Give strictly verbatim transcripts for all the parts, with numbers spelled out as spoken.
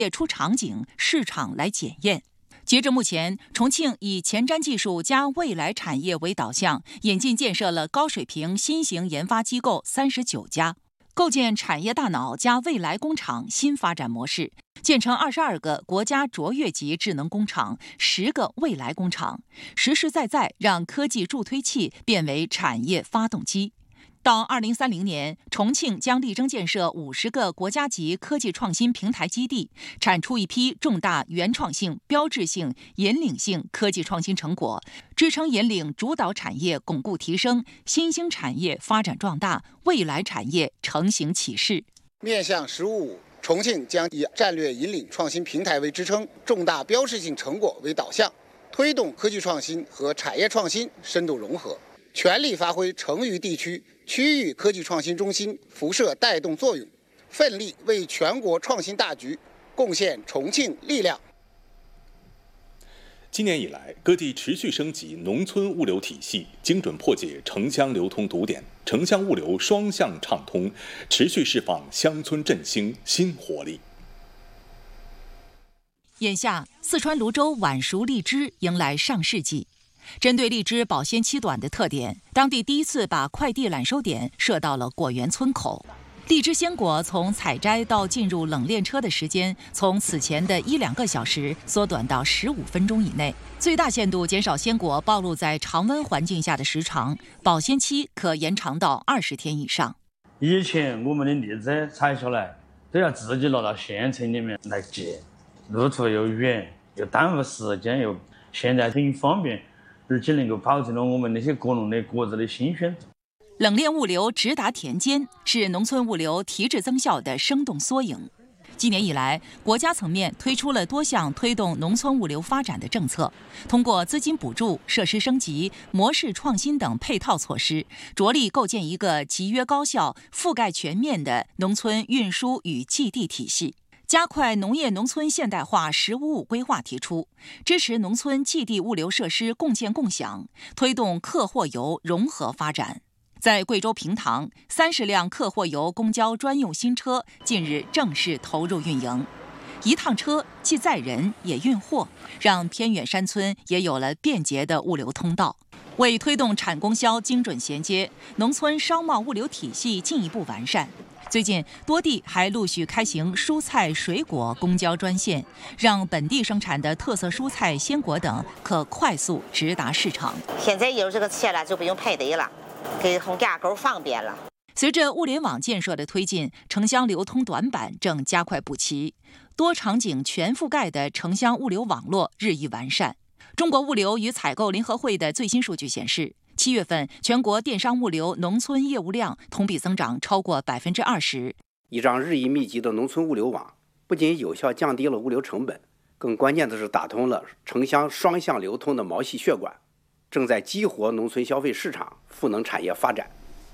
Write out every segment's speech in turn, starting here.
列出场景、市场来检验。截至目前，重庆以前瞻技术加未来产业为导向，引进建设了高水平新型研发机构三十九家，构建产业大脑加未来工厂新发展模式，建成二十二个国家卓越级智能工厂，十个未来工厂，实实在在让科技助推器变为产业发动机。到二零三零年，重庆将力争建设五十个国家级科技创新平台基地，产出一批重大原创性、标志性、引领性科技创新成果，支撑引领主导产业巩固提升，新兴产业发展壮大，未来产业成型起势。 面向“十五五”，重庆将以战略引领创新平台为支撑，重大标志性成果为导向，推动科技创新和产业创新深度融合，全力发挥成渝地区区域科技创新中心辐射带动作用，奋力为全国创新大局贡献重庆力量。 今年以来，各地持续升级农村物流体系，精准破解城乡流通堵点，城乡物流双向畅通，持续释放乡村振兴新活力。 眼下，四川泸州晚熟荔枝迎来上市季。针对荔枝保鲜期短的特点，当地第一次把快递揽收点设到了果园村口。荔枝鲜果从采摘到进入冷链车的时间，从此前的一两个小时缩短到十五分钟以内，最大限度减少鲜果暴露在常温环境下的时长，保鲜期可延长到二十天以上。 以前我们的荔枝采下来都要自己拿到县城里面来寄，路途又远，又耽误时间，又现在很方便。而且能够保证了我们那些果农的果子的新鲜度。 冷链物流直达田间，是农村物流提质增效的生动缩影。今年以来，国家层面推出了多项推动农村物流发展的政策，通过资金补助、设施升级、模式创新等配套措施，着力构建一个集约高效、覆盖全面的农村运输与寄递体系。加快农业农村现代化“十五五”规划提出，支持农村寄递物流设施共建共享，推动客货游融合发展。在贵州平塘，三十辆客货游公交专用新车近日正式投入运营。一趟车既载人也运货，让偏远山村也有了便捷的物流通道。为推动产供销精准衔接，农村商贸物流体系进一步完善。最近，多地还陆续开行蔬菜、水果公交专线，让本地生产的特色蔬菜、鲜果等可快速直达市场。 现在有这个车了，就不用排队了，给从架构方便了。 随着物联网建设的推进，城乡流通短板正加快补齐，多场景全覆盖的城乡物流网络日益完善。中国物流与采购联合会的最新数据显示，七月份全国电商物流农村业务量同比增长超过百分之二十。 依仗日益密集的农村物流网，不仅有效降低了物流成本，更关键的是打通了城乡双向流通的毛细血管，正在激活农村消费市场、赋能产业发展。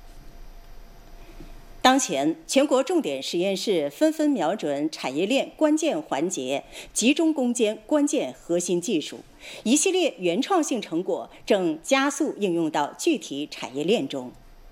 当前，全国重点实验室纷纷瞄准产业链关键环节，集中攻坚关键核心技术，一系列原创性成果正加速应用到具体产业链中。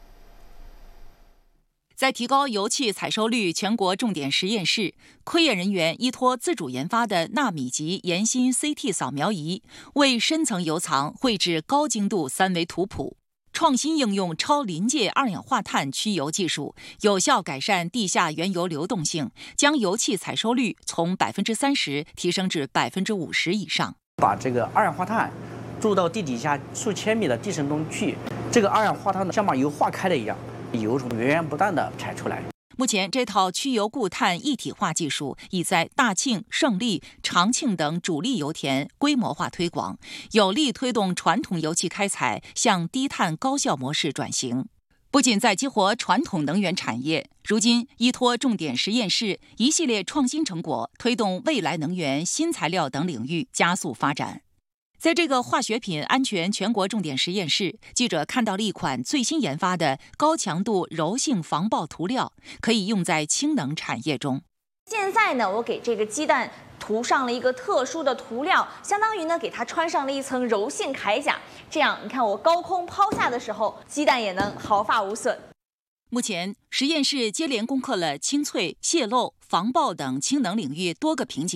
在提高油气采收率，全国重点实验室科研人员依托自主研发的纳米级岩芯 C T 扫描仪，为深层油藏绘制高精度三维图谱。创新应用超临界二氧化碳驱油技术，有效改善地下原油流动性，将油气采收率从百分之三十提升至百分之五十以上。 把这个二氧化碳注入到地底下数千米的地层中去，这个二氧化碳像把油化开了一样，油从源源不断的排出来。 目前，这套驱油固碳一体化技术已在大庆、胜利、长庆等主力油田规模化推广，有力推动传统油气开采向低碳高效模式转型。不仅在激活传统能源产业，如今依托重点实验室一系列创新成果，推动未来能源、新材料等领域加速发展。在这个化学品安全全国重点实验室，记者看到了一款最新研发的高强度柔性防爆涂料，可以用在氢能产业中。 现在呢，我给这个鸡蛋涂上了一个特殊的涂料，相当于呢给它穿上了一层柔性铠甲，这样你看我高空抛下的时候，鸡蛋也能毫发无损。 目前，实验室接连攻克了清脆、泄漏、防爆等氢能领域多个瓶颈。